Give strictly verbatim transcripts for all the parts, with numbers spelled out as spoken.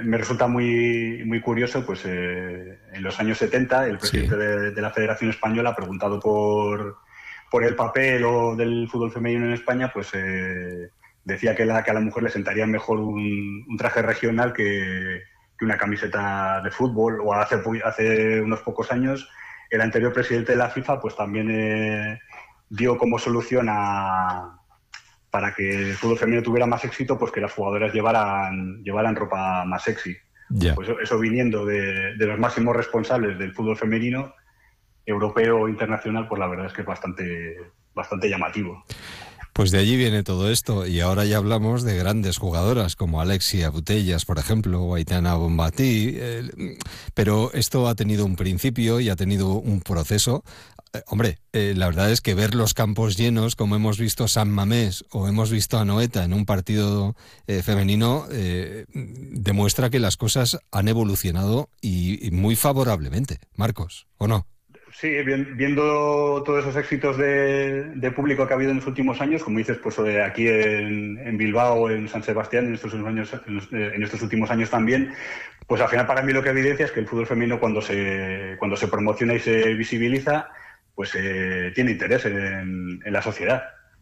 me resulta muy, muy curioso, pues eh, en los años setenta el presidente sí. de, de la Federación Española, preguntado por, por el papel o del fútbol femenino en España, pues eh, decía que, la, que a la mujer le sentaría mejor un, un traje regional que, que una camiseta de fútbol. O hace, hace unos pocos años el anterior presidente de la FIFA pues también eh, dio como solución a... para que el fútbol femenino tuviera más éxito, pues que las jugadoras llevaran, llevaran ropa más sexy. Yeah. Pues eso viniendo de, de los máximos responsables del fútbol femenino, europeo o internacional, pues la verdad es que es bastante, bastante llamativo. Pues de allí viene todo esto, y ahora ya hablamos de grandes jugadoras como Alexia Putellas, por ejemplo, o Aitana Bonmatí, eh, pero esto ha tenido un principio y ha tenido un proceso. Eh, hombre, eh, la verdad es que ver los campos llenos, como hemos visto San Mamés o hemos visto a Anoeta en un partido eh, femenino, eh, demuestra que las cosas han evolucionado y, y muy favorablemente. Marcos, ¿o no? Sí, viendo todos esos éxitos de, de público que ha habido en los últimos años, como dices, pues aquí en, en Bilbao, en San Sebastián, en estos, años, en estos últimos años también, pues al final para mí lo que evidencia es que el fútbol femenino cuando se, cuando se promociona y se visibiliza, pues eh, tiene interés en, en la sociedad.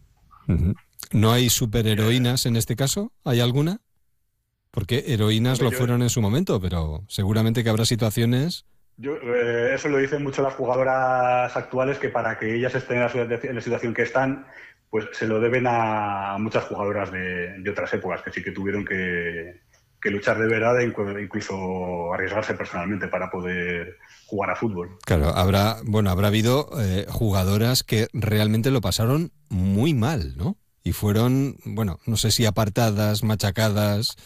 ¿No hay superheroínas en este caso? ¿Hay alguna? Porque heroínas lo fueron en su momento, pero seguramente que habrá situaciones... Yo, eh, eso lo dicen mucho las jugadoras actuales, que para que ellas estén en la situación que están, pues se lo deben a muchas jugadoras de, de otras épocas, que sí que tuvieron que, que luchar de verdad e incluso arriesgarse personalmente para poder jugar a fútbol. Claro, habrá, bueno, habrá habido eh, jugadoras que realmente lo pasaron muy mal, ¿no? Y fueron, bueno, no sé si apartadas, machacadas...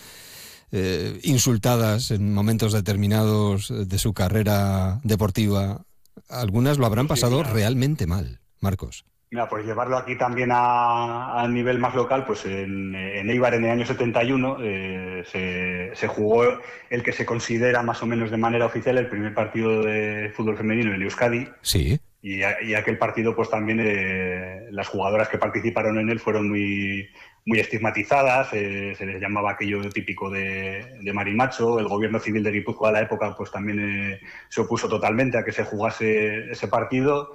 Eh, insultadas en momentos determinados de su carrera deportiva. Algunas lo habrán pasado sí, claro. realmente mal, Marcos. Mira, por llevarlo aquí también a, a nivel más local, pues en, en Eibar en el año setenta y uno eh, se, se jugó el que se considera más o menos de manera oficial el primer partido de fútbol femenino en Euskadi. Sí. Y, y aquel partido, pues también eh, las jugadoras que participaron en él fueron muy, muy estigmatizadas, eh, se les llamaba aquello típico de, de marimacho. El gobierno civil de Guipúzcoa a la época pues también eh, se opuso totalmente a que se jugase ese partido,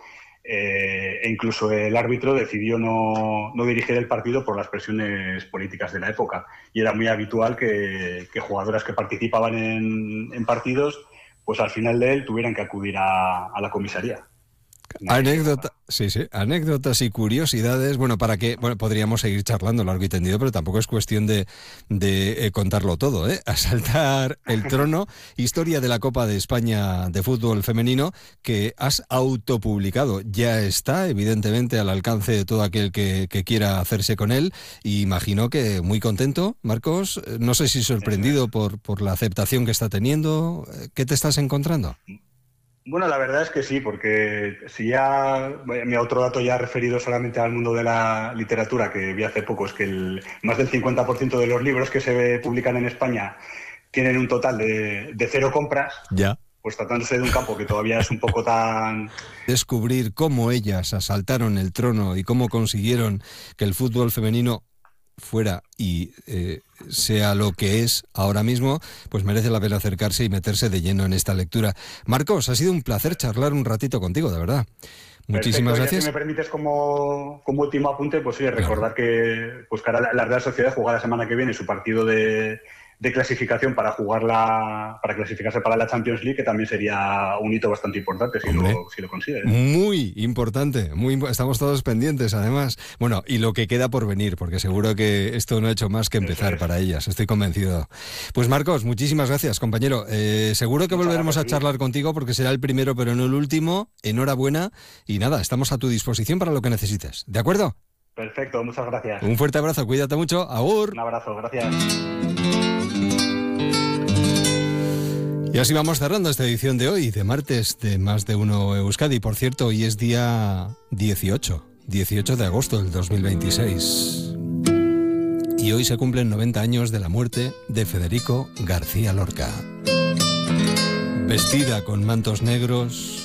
eh, e incluso el árbitro decidió no, no dirigir el partido por las presiones políticas de la época. Y era muy habitual que, que jugadoras que participaban en, en partidos, pues al final de él tuvieran que acudir a, a la comisaría. Anécdota, sí, sí, anécdotas y curiosidades, bueno, para que, bueno, podríamos seguir charlando largo y tendido, pero tampoco es cuestión de, de eh, contarlo todo, ¿eh? Asaltar el trono, historia de la Copa de España de fútbol femenino, que has autopublicado, ya está, evidentemente, al alcance de todo aquel que, que quiera hacerse con él, y imagino que muy contento, Marcos, no sé si sorprendido por, por la aceptación que está teniendo, ¿qué te estás encontrando? Bueno, la verdad es que sí, porque si ya, mi otro dato ya referido solamente al mundo de la literatura que vi hace poco, es que el, más del cincuenta por ciento de los libros que se publican en España tienen un total de, de cero compras. Ya. Pues tratándose de un campo que todavía es un poco tan... Descubrir cómo ellas asaltaron el trono y cómo consiguieron que el fútbol femenino fuera y eh, sea lo que es ahora mismo, pues merece la pena acercarse y meterse de lleno en esta lectura. Marcos, ha sido un placer charlar un ratito contigo, de verdad. Muchísimas Perfecto. gracias. Si me permites como, como último apunte, pues sí, recordar claro. que pues, la, la Real Sociedad juega la semana que viene su partido de, de clasificación para jugar la, para clasificarse para la Champions League, que también sería un hito bastante importante si lo, si lo consigue. Muy importante, muy estamos todos pendientes además. Bueno, y lo que queda por venir, porque seguro que esto no ha hecho más que empezar para ellas, estoy convencido. Pues Marcos, muchísimas gracias, compañero. Eh, seguro que Muchas volveremos gracias, a charlar sí. contigo porque será el primero, pero no el último. Enhorabuena y nada, estamos a tu disposición para lo que necesites. ¿De acuerdo? Perfecto, muchas gracias. Un fuerte abrazo, cuídate mucho. Agur. Un abrazo, gracias. Y así vamos cerrando esta edición de hoy, de martes, de Más de Uno Euskadi. Por cierto, hoy es día dieciocho, dieciocho de agosto del dos mil veintiséis. Y hoy se cumplen noventa años de la muerte de Federico García Lorca. Vestida con mantos negros,